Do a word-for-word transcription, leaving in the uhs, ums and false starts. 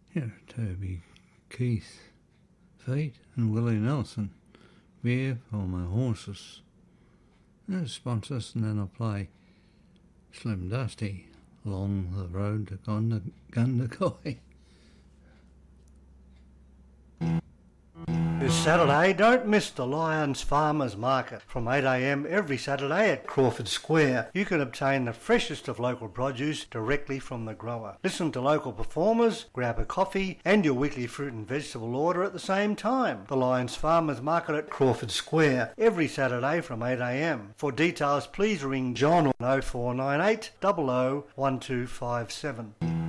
Yeah, Toby Keith feet and Willie Nelson beer for my horses. And sponsors, and then I'll play Slim Dusty along the road to Gund- Gundagai. This Saturday, don't miss the Lions Farmers Market from eight a m every Saturday at Crawford Square. You can obtain the freshest of local produce directly from the grower. Listen to local performers, grab a coffee and your weekly fruit and vegetable order at the same time. The Lions Farmers Market at Crawford Square every Saturday from eight a m. For details, please ring John on oh four nine eight, zero zero one two five seven.